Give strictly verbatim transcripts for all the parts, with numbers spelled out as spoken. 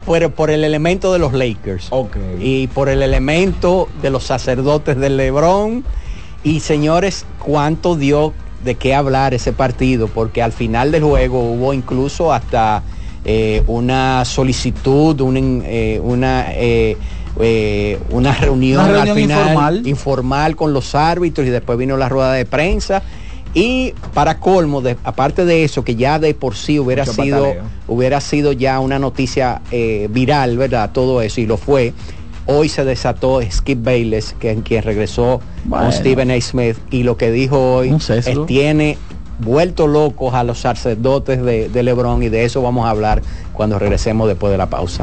por, por el elemento de los Lakers. Okay. Y por el elemento de los sacerdotes de LeBron. Y señores, cuánto dio de qué hablar ese partido, porque al final del juego hubo incluso hasta eh, una solicitud, un, eh, una... Eh, Eh, una, reunión una reunión al final informal. informal con los árbitros y después vino la rueda de prensa y para colmo de, aparte de eso que ya de por sí hubiera Mucho sido pataleo. hubiera sido ya una noticia eh, viral, verdad, todo eso, y lo fue. Hoy se desató Skip Bayless, que es quien regresó bueno. con Stephen A. Smith, y lo que dijo hoy es, tiene vuelto locos a los sacerdotes de, de LeBron, y de eso vamos a hablar cuando regresemos después de la pausa.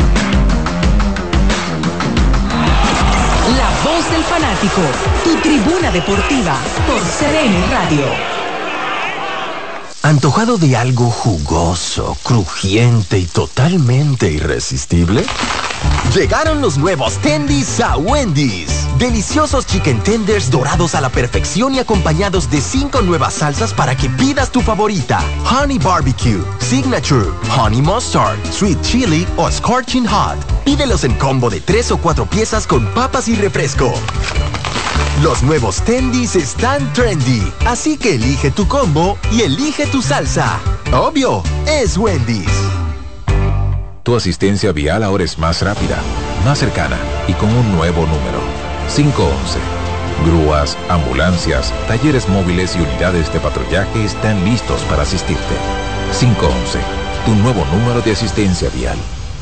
La voz del fanático, tu tribuna deportiva por C D N Radio. ¿Antojado de algo jugoso, crujiente y totalmente irresistible? Llegaron los nuevos Tendies a Wendy's. Deliciosos chicken tenders dorados a la perfección y acompañados de cinco nuevas salsas para que pidas tu favorita. Honey Barbecue, Signature, Honey Mustard, Sweet Chili o Scorching Hot. Pídelos en combo de tres o cuatro piezas con papas y refresco. Los nuevos Tendies están trendy, así que elige tu combo y elige tu salsa. Obvio, es Wendy's. Tu asistencia vial ahora es más rápida, más cercana y con un nuevo número. cinco once. Grúas, ambulancias, talleres móviles y unidades de patrullaje están listos para asistirte. cinco once. Tu nuevo número de asistencia vial.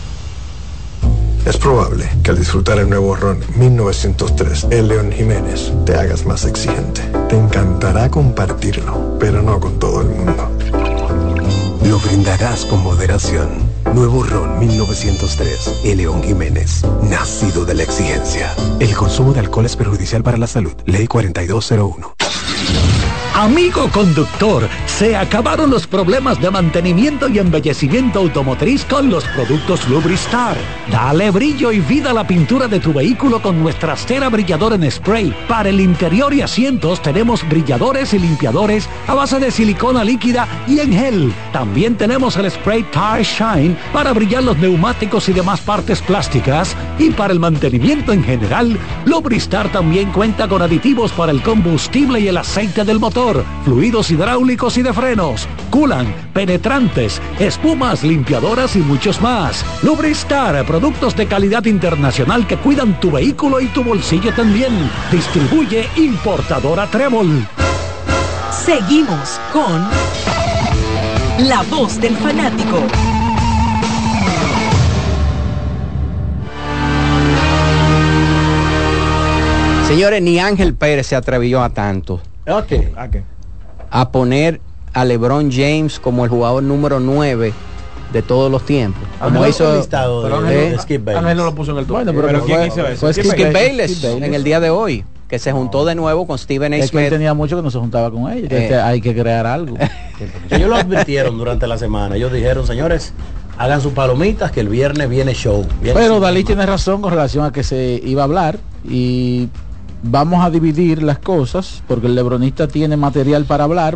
Es probable que al disfrutar el nuevo ron mil novecientos tres, el León Jiménez, te hagas más exigente. Te encantará compartirlo, pero no con todo el mundo. Lo brindarás con moderación. Nuevo ron mil novecientos tres, el León Jiménez, nacido de la exigencia. El consumo de alcohol es perjudicial para la salud. Ley cuarenta y dos cero uno. Amigo conductor, se acabaron los problemas de mantenimiento y embellecimiento automotriz con los productos Lubristar. Dale brillo y vida a la pintura de tu vehículo con nuestra cera brilladora en spray. Para el interior y asientos tenemos brilladores y limpiadores a base de silicona líquida y en gel. También tenemos el spray Tire Shine para brillar los neumáticos y demás partes plásticas. Y para el mantenimiento en general, Lubristar también cuenta con aditivos para el combustible y el aceite del motor, fluidos hidráulicos y de frenos, culan, penetrantes, espumas, limpiadoras y muchos más. Lubristar, productos de calidad internacional que cuidan tu vehículo y tu bolsillo también. Distribuye importadora Trébol. Seguimos con La Voz del Fanático. Señores, ni Ángel Pérez se atrevió a tanto. Okay. Okay. A poner a LeBron James como el jugador número nueve de todos los tiempos. Como hizo listado pero de, eh, de Skip Bayless. Ángel no lo puso en el top. Bueno, pero, pero ¿quién fue, hizo eso? Fue Skip, Skip, Skip Bayless, Bayless, Skip Bayless en el día de hoy, que se juntó de nuevo con Stephen A. Es Smith. que él tenía mucho que no se juntaba con ellos. Eh. Que hay que crear algo. Ellos lo advirtieron durante la semana. Ellos dijeron, señores, hagan sus palomitas que el viernes viene show. Viene Pero show. Dalí tiene razón con relación a que se iba a hablar y vamos a dividir las cosas porque el lebronista tiene material para hablar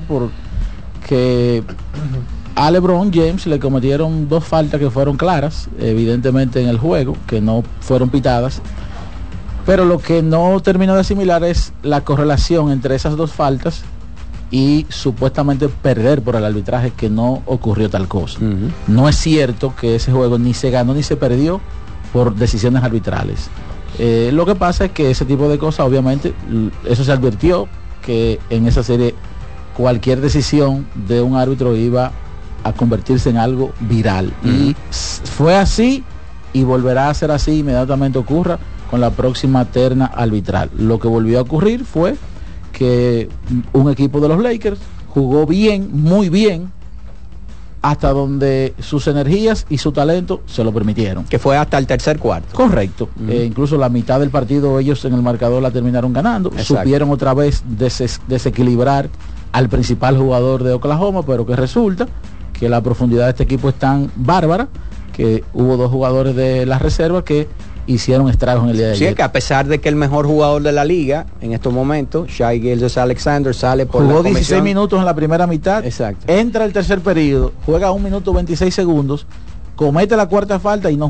porque a LeBron James le cometieron dos faltas que fueron claras, evidentemente en el juego, que no fueron pitadas, pero lo que no terminó de asimilar es la correlación entre esas dos faltas y supuestamente perder por el arbitraje, que no ocurrió tal cosa. Uh-huh. No es cierto que ese juego ni se ganó ni se perdió por decisiones arbitrales. Eh, lo que pasa es que ese tipo de cosas, obviamente, eso se advirtió, que en esa serie cualquier decisión de un árbitro iba a convertirse en algo viral. Uh-huh. Y fue así y volverá a ser así inmediatamente ocurra con la próxima terna arbitral. Lo que volvió a ocurrir fue que un equipo de los Lakers jugó bien, muy bien, hasta donde sus energías y su talento se lo permitieron. Que fue hasta el tercer cuarto. Correcto. Uh-huh. Eh, incluso la mitad del partido ellos en el marcador la terminaron ganando. Exacto. Supieron otra vez des- desequilibrar al principal jugador de Oklahoma, pero que resulta que la profundidad de este equipo es tan bárbara que hubo dos jugadores de la reserva que hicieron estragos en el día de sí, ayer. Que a pesar de que el mejor jugador de la liga en estos momentos, Shai Gilgeous-Alexander, sale por jugó la dieciséis minutos en la primera mitad. Exacto. Entra el tercer periodo, juega un minuto veintiséis segundos, comete la cuarta falta y no